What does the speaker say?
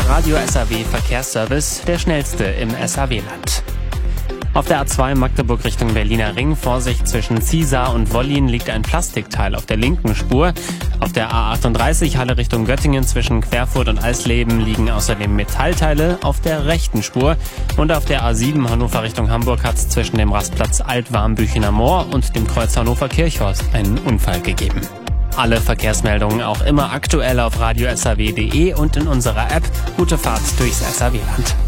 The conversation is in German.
Radio SAW Verkehrsservice, der schnellste im SAW-Land. Auf der A2 Magdeburg Richtung Berliner Ring, Vorsicht zwischen Ziesar und Wollin, liegt ein Plastikteil auf der linken Spur. Auf der A38 Halle Richtung Göttingen zwischen Querfurt und Eisleben liegen außerdem Metallteile auf der rechten Spur. Und auf der A7 Hannover Richtung Hamburg hat es zwischen dem Rastplatz Altwarmbüchener Moor und dem Kreuz Hannover Kirchhorst einen Unfall gegeben. Alle Verkehrsmeldungen auch immer aktuell auf radiosaw.de und in unserer App. Gute Fahrt durchs SAW-Land.